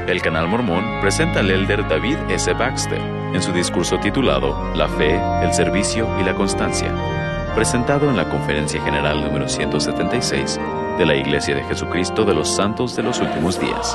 El Canal Mormón presenta al elder David S. Baxter en su discurso titulado La fe, el servicio y la constancia, presentado en la Conferencia General número 176 de la Iglesia de Jesucristo de los Santos de los Últimos Días.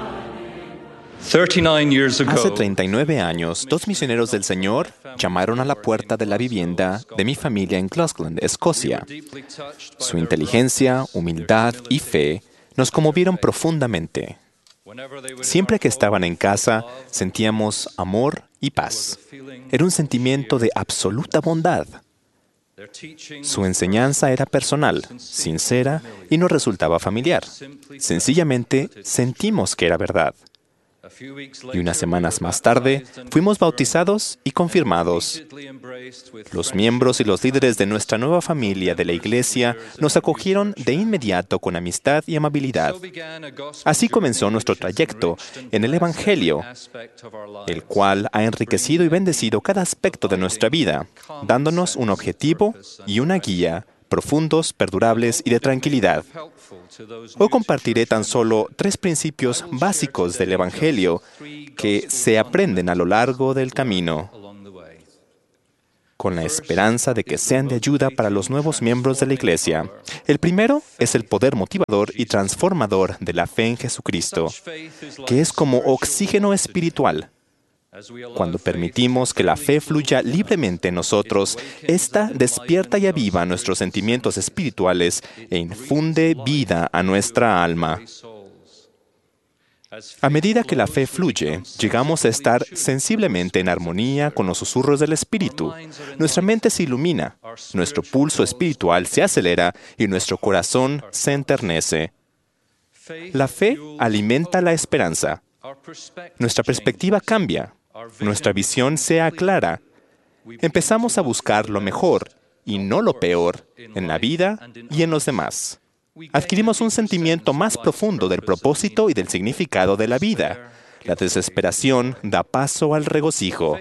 Hace 39 años, dos misioneros del Señor llamaron a la puerta de la vivienda de mi familia en Glasgow, Escocia. Su inteligencia, humildad y fe nos conmovieron profundamente. Siempre que estaban en casa, sentíamos amor y paz. Era un sentimiento de absoluta bondad. Su enseñanza era personal, sincera y nos resultaba familiar. Sencillamente, sentimos que era verdad. Y unas semanas más tarde, fuimos bautizados y confirmados. Los miembros y los líderes de nuestra nueva familia de la iglesia nos acogieron de inmediato con amistad y amabilidad. Así comenzó nuestro trayecto en el Evangelio, el cual ha enriquecido y bendecido cada aspecto de nuestra vida, dándonos un objetivo y una guía profundos, perdurables y de tranquilidad. Hoy compartiré tan solo 3 principios básicos del Evangelio que se aprenden a lo largo del camino, con la esperanza de que sean de ayuda para los nuevos miembros de la Iglesia. El primero es el poder motivador y transformador de la fe en Jesucristo, que es como oxígeno espiritual. Cuando permitimos que la fe fluya libremente en nosotros, ésta despierta y aviva nuestros sentimientos espirituales e infunde vida a nuestra alma. A medida que la fe fluye, llegamos a estar sensiblemente en armonía con los susurros del Espíritu. Nuestra mente se ilumina, nuestro pulso espiritual se acelera y nuestro corazón se enternece. La fe alimenta la esperanza. Nuestra perspectiva cambia. Nuestra visión se aclara. Empezamos a buscar lo mejor y no lo peor en la vida y en los demás. Adquirimos un sentimiento más profundo del propósito y del significado de la vida. La desesperación da paso al regocijo.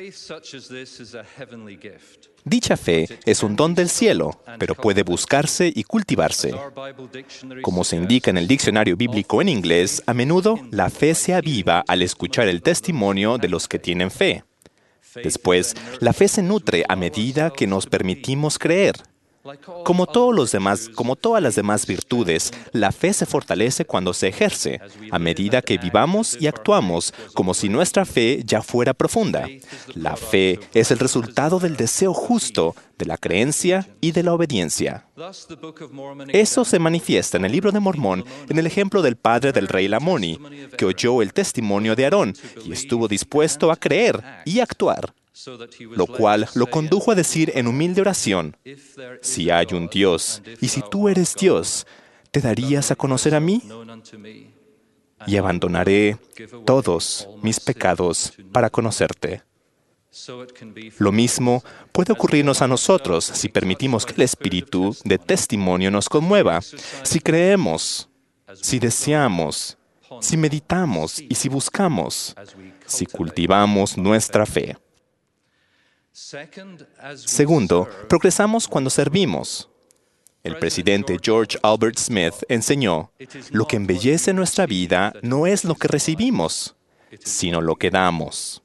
Dicha fe es un don del cielo, pero puede buscarse y cultivarse. Como se indica en el diccionario bíblico en inglés, a menudo la fe se aviva al escuchar el testimonio de los que tienen fe. Después, la fe se nutre a medida que nos permitimos creer. Como todas las demás virtudes, la fe se fortalece cuando se ejerce, a medida que vivamos y actuamos como si nuestra fe ya fuera profunda. La fe es el resultado del deseo justo, de la creencia y de la obediencia. Eso se manifiesta en el libro de Mormón, en el ejemplo del padre del rey Lamoni, que oyó el testimonio de Aarón y estuvo dispuesto a creer y actuar, lo cual lo condujo a decir en humilde oración: si hay un Dios, y si tú eres Dios, ¿te darías a conocer a mí? Y abandonaré todos mis pecados para conocerte. Lo mismo puede ocurrirnos a nosotros si permitimos que el espíritu de testimonio nos conmueva, si creemos, si deseamos, si meditamos y si buscamos, si cultivamos nuestra fe. Segundo, progresamos cuando servimos. El presidente George Albert Smith enseñó: lo que embellece nuestra vida no es lo que recibimos, sino lo que damos.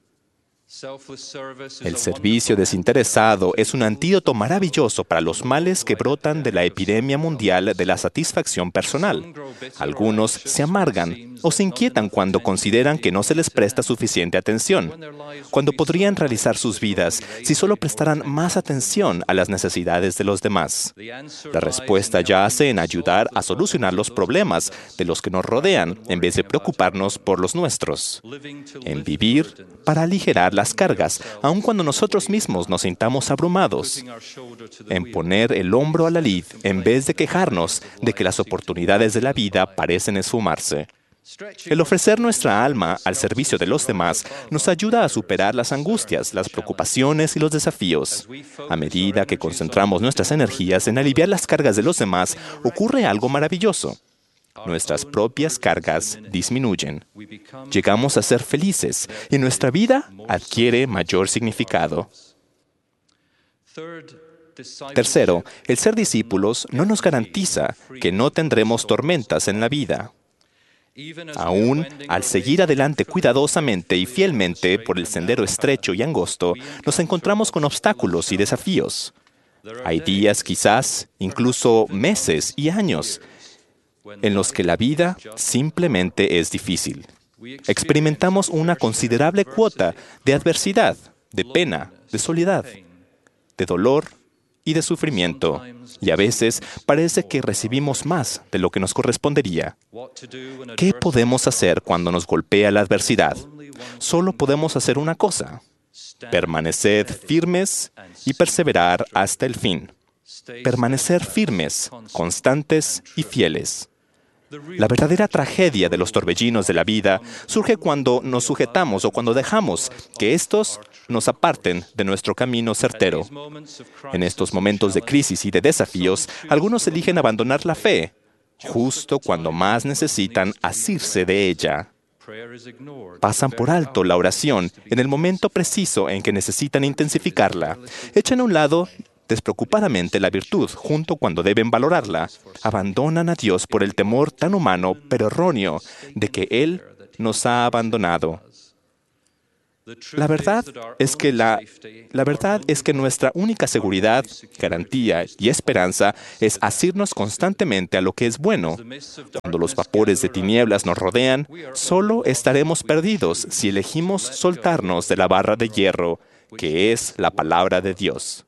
El servicio desinteresado es un antídoto maravilloso para los males que brotan de la epidemia mundial de la satisfacción personal. Algunos se amargan o se inquietan cuando consideran que no se les presta suficiente atención, cuando podrían realizar sus vidas si solo prestaran más atención a las necesidades de los demás. La respuesta yace en ayudar a solucionar los problemas de los que nos rodean en vez de preocuparnos por los nuestros, en vivir para aligerar las cargas, aun cuando nosotros mismos nos sintamos abrumados, en poner el hombro a la lid en vez de quejarnos de que las oportunidades de la vida parecen esfumarse. El ofrecer nuestra alma al servicio de los demás nos ayuda a superar las angustias, las preocupaciones y los desafíos. A medida que concentramos nuestras energías en aliviar las cargas de los demás, ocurre algo maravilloso. Nuestras propias cargas disminuyen. Llegamos a ser felices y nuestra vida adquiere mayor significado. Tercero, el ser discípulos no nos garantiza que no tendremos tormentas en la vida. Aún al seguir adelante cuidadosamente y fielmente por el sendero estrecho y angosto, nos encontramos con obstáculos y desafíos. Hay días, quizás, incluso meses y años, en los que la vida simplemente es difícil. Experimentamos una considerable cuota de adversidad, de pena, de soledad, de dolor y de sufrimiento, y a veces parece que recibimos más de lo que nos correspondería. ¿Qué podemos hacer cuando nos golpea la adversidad? Solo podemos hacer una cosa: permaneced firmes y perseverar hasta el fin. Permanecer firmes, constantes y fieles. La verdadera tragedia de los torbellinos de la vida surge cuando nos sujetamos o cuando dejamos que estos nos aparten de nuestro camino certero. En estos momentos de crisis y de desafíos, algunos eligen abandonar la fe, justo cuando más necesitan asirse de ella. Pasan por alto la oración en el momento preciso en que necesitan intensificarla. Echan a un lado despreocupadamente la virtud, junto cuando deben valorarla. Abandonan a Dios por el temor tan humano, pero erróneo, de que Él nos ha abandonado. La verdad es que nuestra única seguridad, garantía y esperanza es asirnos constantemente a lo que es bueno. Cuando los vapores de tinieblas nos rodean, solo estaremos perdidos si elegimos soltarnos de la barra de hierro, que es la palabra de Dios.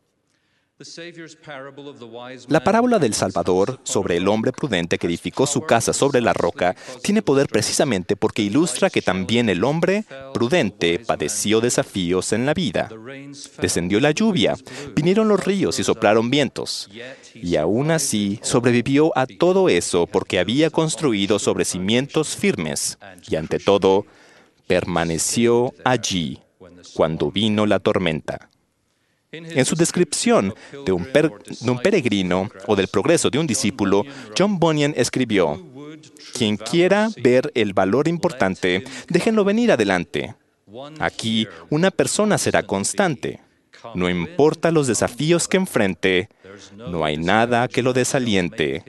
La parábola del Salvador sobre el hombre prudente que edificó su casa sobre la roca tiene poder precisamente porque ilustra que también el hombre prudente padeció desafíos en la vida. Descendió la lluvia, vinieron los ríos y soplaron vientos. Y aún así sobrevivió a todo eso porque había construido sobre cimientos firmes y ante todo permaneció allí cuando vino la tormenta. En su descripción de un peregrino o del progreso de un discípulo, John Bunyan escribió: quien quiera ver el valor importante, déjenlo venir adelante. Aquí una persona será constante. No importa los desafíos que enfrente, no hay nada que lo desaliente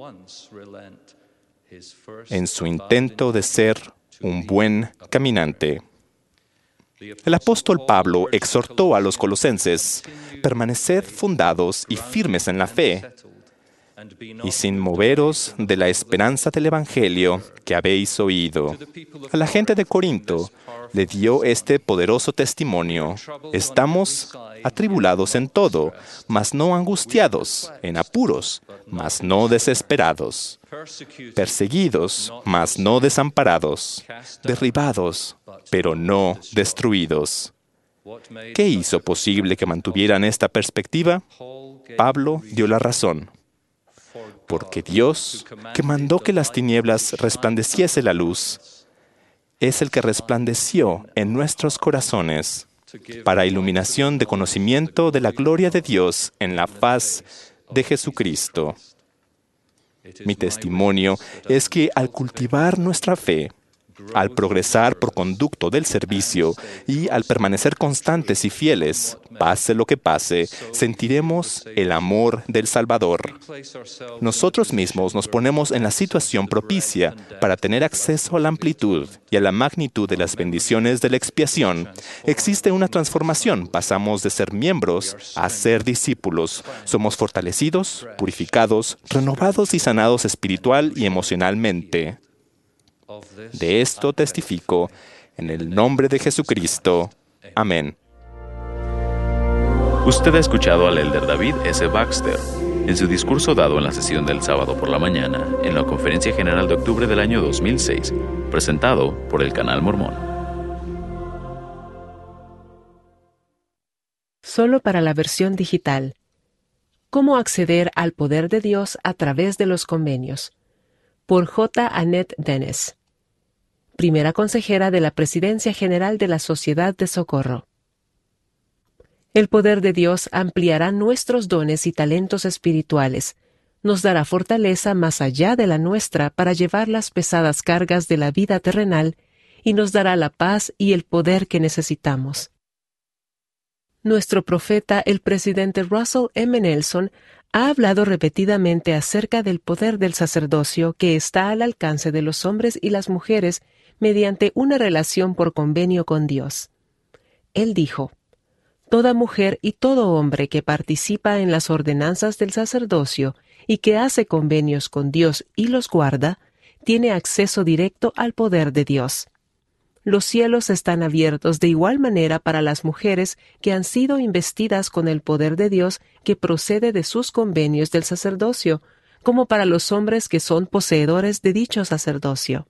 en su intento de ser un buen caminante. El apóstol Pablo exhortó a los colosenses: permaneced fundados y firmes en la fe, y sin moveros de la esperanza del Evangelio que habéis oído. A la gente de Corinto le dio este poderoso testimonio: estamos atribulados en todo, mas no angustiados, en apuros, mas no desesperados, perseguidos, mas no desamparados, derribados, pero no destruidos. ¿Qué hizo posible que mantuvieran esta perspectiva? Pablo dio la razón. Porque Dios, que mandó que las tinieblas resplandeciese la luz, es el que resplandeció en nuestros corazones para iluminación de conocimiento de la gloria de Dios en la faz de Jesucristo. Mi testimonio es que al cultivar nuestra fe, al progresar por conducto del servicio y al permanecer constantes y fieles, pase lo que pase, sentiremos el amor del Salvador. Nosotros mismos nos ponemos en la situación propicia para tener acceso a la amplitud y a la magnitud de las bendiciones de la expiación. Existe una transformación. Pasamos de ser miembros a ser discípulos. Somos fortalecidos, purificados, renovados y sanados espiritual y emocionalmente. De esto testifico en el nombre de Jesucristo. Amén. Usted ha escuchado al elder David S. Baxter en su discurso dado en la sesión del sábado por la mañana en la Conferencia General de octubre del año 2006, presentado por el Canal Mormón. Solo para la versión digital. ¿Cómo acceder al poder de Dios a través de los convenios? Por J. Annette Dennis, primera consejera de la Presidencia General de la Sociedad de Socorro. El poder de Dios ampliará nuestros dones y talentos espirituales, nos dará fortaleza más allá de la nuestra para llevar las pesadas cargas de la vida terrenal y nos dará la paz y el poder que necesitamos. Nuestro profeta, el presidente Russell M. Nelson, ha hablado repetidamente acerca del poder del sacerdocio que está al alcance de los hombres y las mujeres mediante una relación por convenio con Dios. Él dijo: «Toda mujer y todo hombre que participa en las ordenanzas del sacerdocio y que hace convenios con Dios y los guarda, tiene acceso directo al poder de Dios». Los cielos están abiertos de igual manera para las mujeres que han sido investidas con el poder de Dios que procede de sus convenios del sacerdocio, como para los hombres que son poseedores de dicho sacerdocio.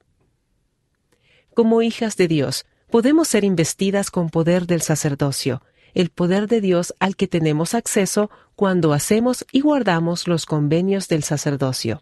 Como hijas de Dios, podemos ser investidas con poder del sacerdocio, el poder de Dios al que tenemos acceso cuando hacemos y guardamos los convenios del sacerdocio.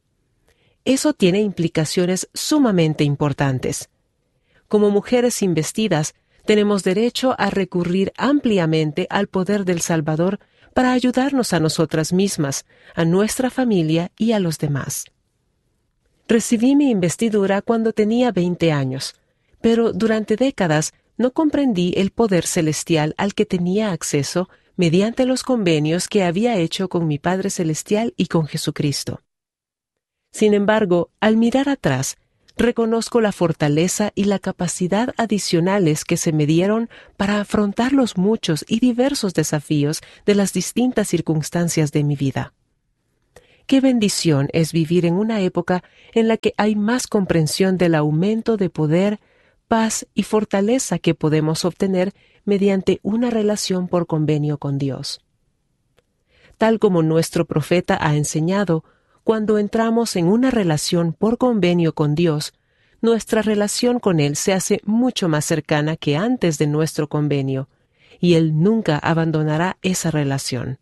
Eso tiene implicaciones sumamente importantes. Como mujeres investidas, tenemos derecho a recurrir ampliamente al poder del Salvador para ayudarnos a nosotras mismas, a nuestra familia y a los demás. Recibí mi investidura cuando tenía 20 años, pero durante décadas no comprendí el poder celestial al que tenía acceso mediante los convenios que había hecho con mi Padre Celestial y con Jesucristo. Sin embargo, al mirar atrás, reconozco la fortaleza y la capacidad adicionales que se me dieron para afrontar los muchos y diversos desafíos de las distintas circunstancias de mi vida. Qué bendición es vivir en una época en la que hay más comprensión del aumento de poder, paz y fortaleza que podemos obtener mediante una relación por convenio con Dios. Tal como nuestro profeta ha enseñado, cuando entramos en una relación por convenio con Dios, nuestra relación con Él se hace mucho más cercana que antes de nuestro convenio, y Él nunca abandonará esa relación.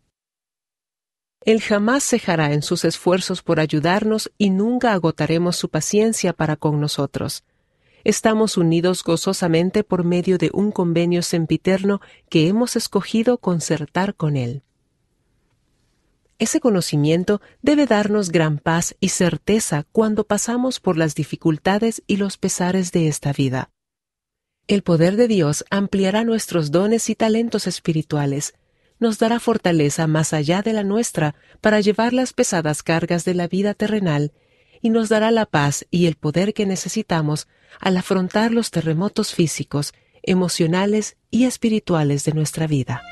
Él jamás cejará en sus esfuerzos por ayudarnos y nunca agotaremos su paciencia para con nosotros. Estamos unidos gozosamente por medio de un convenio sempiterno que hemos escogido concertar con Él. Ese conocimiento debe darnos gran paz y certeza cuando pasamos por las dificultades y los pesares de esta vida. El poder de Dios ampliará nuestros dones y talentos espirituales, nos dará fortaleza más allá de la nuestra para llevar las pesadas cargas de la vida terrenal y nos dará la paz y el poder que necesitamos al afrontar los terremotos físicos, emocionales y espirituales de nuestra vida.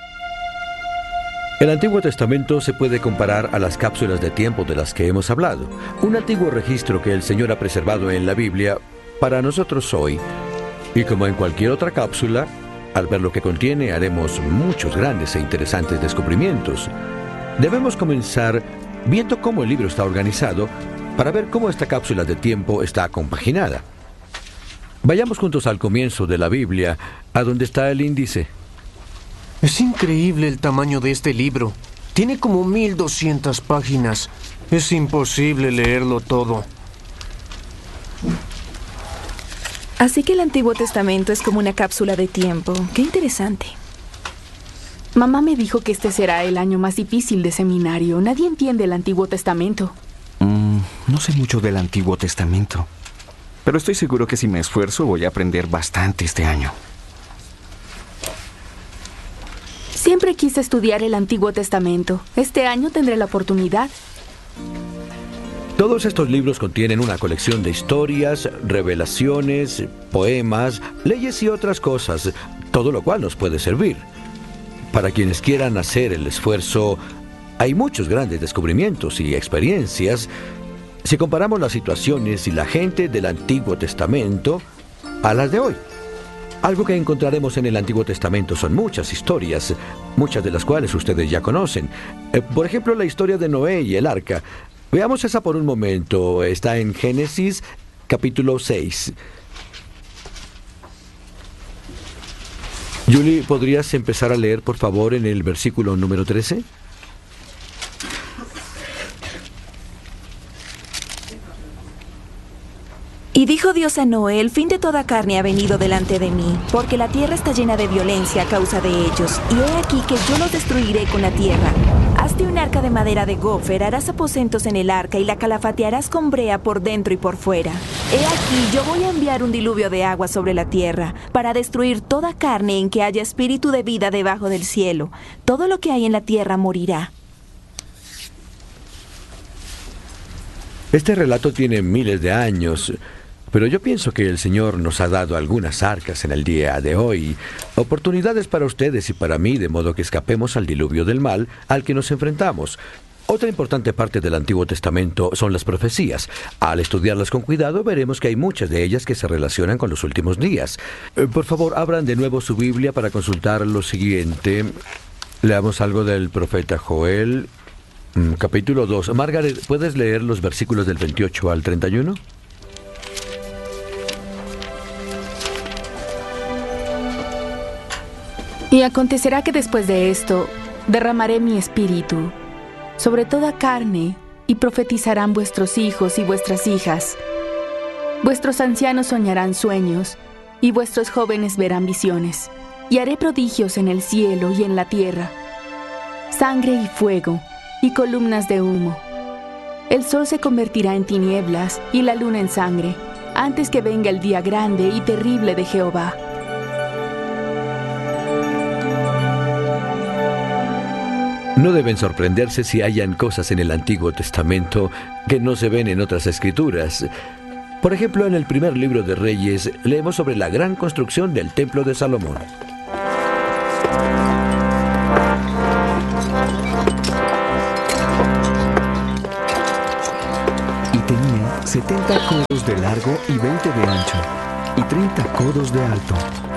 El Antiguo Testamento se puede comparar a las cápsulas de tiempo de las que hemos hablado, un antiguo registro que el Señor ha preservado en la Biblia para nosotros hoy. Y como en cualquier otra cápsula, al ver lo que contiene haremos muchos grandes e interesantes descubrimientos. Debemos comenzar viendo cómo el libro está organizado para ver cómo esta cápsula de tiempo está compaginada. Vayamos juntos al comienzo de la Biblia, a donde está el índice. Es increíble el tamaño de este libro. Tiene como 1200 páginas. Es imposible leerlo todo. Así que el Antiguo Testamento es como una cápsula de tiempo. ¡Qué interesante! Mamá me dijo que este será el año más difícil de seminario. Nadie entiende el Antiguo Testamento. No sé mucho del Antiguo Testamento, pero estoy seguro que si me esfuerzo voy a aprender bastante este año. Siempre quise estudiar el Antiguo Testamento. Este año tendré la oportunidad. Todos estos libros contienen una colección de historias, revelaciones, poemas, leyes y otras cosas, todo lo cual nos puede servir. Para quienes quieran hacer el esfuerzo, hay muchos grandes descubrimientos y experiencias si comparamos las situaciones y la gente del Antiguo Testamento a las de hoy. Algo que encontraremos en el Antiguo Testamento son muchas historias, muchas de las cuales ustedes ya conocen. Por ejemplo, la historia de Noé y el arca. Veamos esa por un momento. Está en Génesis, capítulo 6. Julie, ¿podrías empezar a leer, por favor, en el versículo número 13? Y dijo Dios a Noé: el fin de toda carne ha venido delante de mí, porque la tierra está llena de violencia a causa de ellos, y he aquí que yo los destruiré con la tierra. Hazte un arca de madera de gofer, harás aposentos en el arca y la calafatearás con brea por dentro y por fuera. He aquí, yo voy a enviar un diluvio de agua sobre la tierra, para destruir toda carne en que haya espíritu de vida debajo del cielo. Todo lo que hay en la tierra morirá. Este relato tiene miles de años, pero yo pienso que el Señor nos ha dado algunas arcas en el día de hoy, oportunidades para ustedes y para mí, de modo que escapemos al diluvio del mal al que nos enfrentamos. Otra importante parte del Antiguo Testamento son las profecías. Al estudiarlas con cuidado, veremos que hay muchas de ellas que se relacionan con los últimos días. Por favor, abran de nuevo su Biblia para consultar lo siguiente. Leamos algo del profeta Joel, capítulo 2. Margaret, ¿puedes leer los versículos del 28 al 31? Y acontecerá que después de esto derramaré mi espíritu sobre toda carne, y profetizarán vuestros hijos y vuestras hijas. Vuestros ancianos soñarán sueños, y vuestros jóvenes verán visiones. Y haré prodigios en el cielo y en la tierra, sangre y fuego, y columnas de humo. El sol se convertirá en tinieblas, y la luna en sangre, antes que venga el día grande y terrible de Jehová. No deben sorprenderse si hayan cosas en el Antiguo Testamento que no se ven en otras escrituras. Por ejemplo, en el primer libro de Reyes leemos sobre la gran construcción del Templo de Salomón. Y tenía 70 codos de largo y 20 de ancho, y 30 codos de alto.